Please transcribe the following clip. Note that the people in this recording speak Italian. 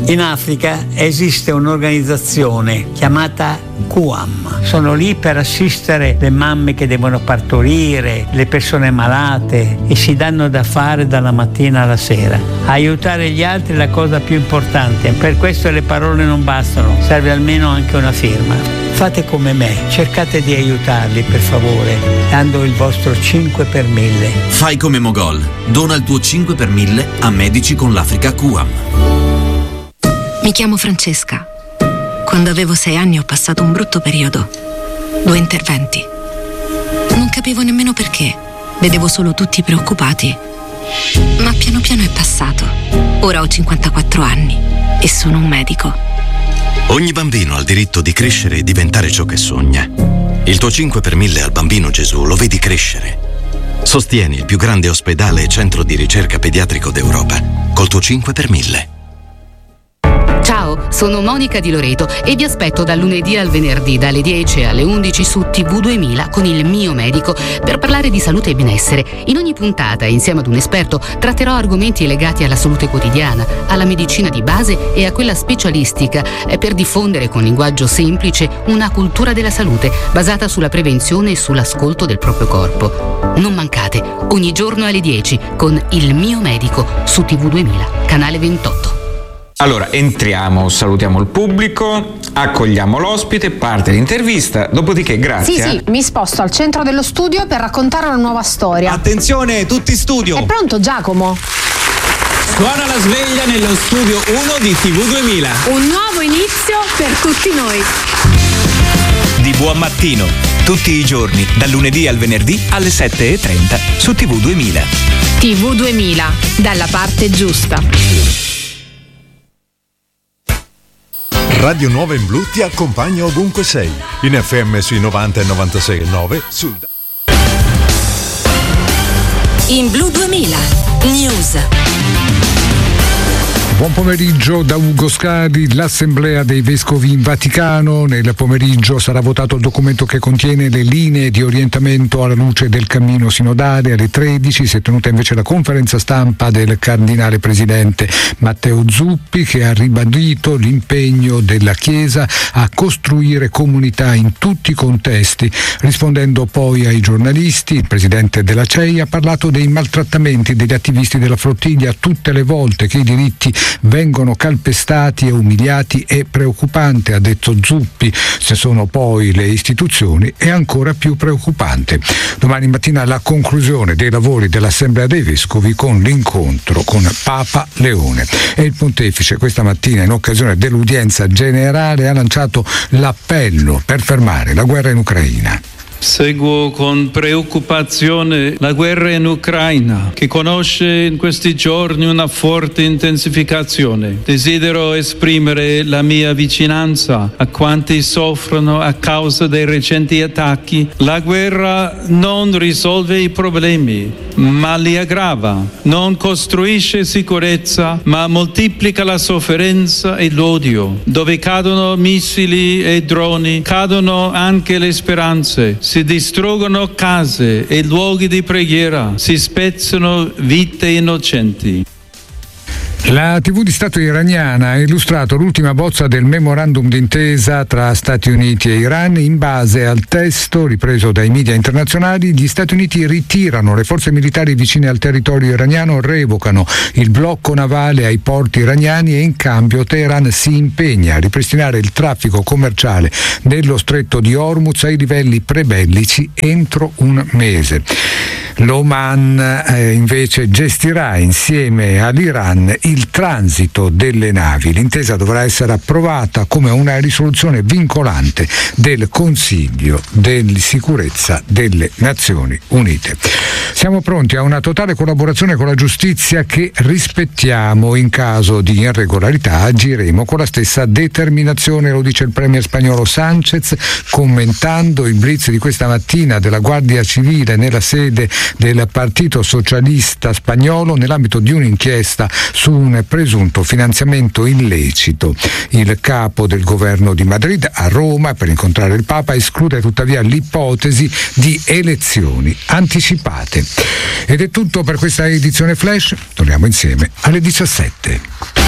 In Africa esiste un'organizzazione chiamata QAM. Sono lì per assistere le mamme che devono partorire, le persone malate, e si danno da fare dalla mattina alla sera. Aiutare gli altri è la cosa più importante, per questo le parole non bastano, serve almeno anche una firma. Fate come me, cercate di aiutarli per favore, dando il vostro 5 per 1000. Fai come Mogol, dona il tuo 5 per 1000 a Medici con l'Africa QAM. Mi chiamo Francesca. Quando avevo 6 anni ho passato un brutto periodo. 2 interventi. Non capivo nemmeno perché. Vedevo solo tutti preoccupati. Ma piano piano è passato. Ora ho 54 anni e sono un medico. Ogni bambino ha il diritto di crescere e diventare ciò che sogna. Il tuo 5 per 1000 al Bambino Gesù lo vedi crescere. Sostieni il più grande ospedale e centro di ricerca pediatrico d'Europa col tuo 5 per 1000. Ciao, sono Monica Di Loreto e vi aspetto dal lunedì al venerdì dalle 10 alle 11 su TV 2000 con il mio medico per parlare di salute e benessere. In ogni puntata, insieme ad un esperto, tratterò argomenti legati alla salute quotidiana, alla medicina di base e a quella specialistica per diffondere con linguaggio semplice una cultura della salute basata sulla prevenzione e sull'ascolto del proprio corpo. Non mancate, ogni giorno alle 10 con il mio medico su TV 2000, canale 28. Allora, entriamo, salutiamo il pubblico, accogliamo l'ospite, parte l'intervista, dopodiché grazie. Sì, mi sposto al centro dello studio per raccontare una nuova storia. Attenzione, tutti studio! È pronto Giacomo? Suona la sveglia nello studio 1 di TV 2000. Un nuovo inizio per tutti noi. Di buon mattino, tutti i giorni, dal lunedì al venerdì alle 7:30 su TV 2000. TV 2000, dalla parte giusta. Radio Nuova in Blu ti accompagna ovunque sei. In FM sui 90 e 96,9 sul... In Blu 2000 News. Buon pomeriggio da Ugo Scadi. L'Assemblea dei Vescovi in Vaticano. Nel pomeriggio sarà votato il documento che contiene le linee di orientamento alla luce del cammino sinodale. Alle 13 si è tenuta invece la conferenza stampa del cardinale presidente Matteo Zuppi, che ha ribadito l'impegno della Chiesa a costruire comunità in tutti i contesti. Rispondendo poi ai giornalisti, il presidente della CEI ha parlato dei maltrattamenti degli attivisti della flottiglia. Tutte le volte che i diritti vengono calpestati e umiliati è preoccupante, ha detto Zuppi. Se sono poi le istituzioni è ancora più preoccupante. Domani mattina la conclusione dei lavori dell'Assemblea dei Vescovi con l'incontro con Papa Leone. E il Pontefice questa mattina, in occasione dell'udienza generale, ha lanciato l'appello per fermare la guerra in Ucraina. Seguo con preoccupazione la guerra in Ucraina, che conosce in questi giorni una forte intensificazione. Desidero esprimere la mia vicinanza a quanti soffrono a causa dei recenti attacchi. La guerra non risolve i problemi, ma li aggrava. Non costruisce sicurezza, ma moltiplica la sofferenza e l'odio. Dove cadono missili e droni, cadono anche le speranze. Si distruggono case e luoghi di preghiera, si spezzano vite innocenti. La TV di Stato iraniana ha illustrato l'ultima bozza del memorandum d'intesa tra Stati Uniti e Iran. In base al testo ripreso dai media internazionali, gli Stati Uniti ritirano le forze militari vicine al territorio iraniano, revocano il blocco navale ai porti iraniani e in cambio Teheran si impegna a ripristinare il traffico commerciale nello stretto di Hormuz ai livelli prebellici entro un mese. L'Oman invece gestirà insieme all'Iran il transito delle navi. L'intesa dovrà essere approvata come una risoluzione vincolante del Consiglio di sicurezza delle Nazioni Unite. Siamo pronti a una totale collaborazione con la giustizia che rispettiamo. In caso di irregolarità agiremo con la stessa determinazione, lo dice il premier spagnolo Sánchez commentando il blitz di questa mattina della Guardia Civile nella sede del Partito Socialista Spagnolo nell'ambito di un'inchiesta su un presunto finanziamento illecito. Il capo del governo di Madrid a Roma per incontrare il Papa esclude tuttavia l'ipotesi di elezioni anticipate. Ed è tutto per questa edizione Flash, torniamo insieme alle 17.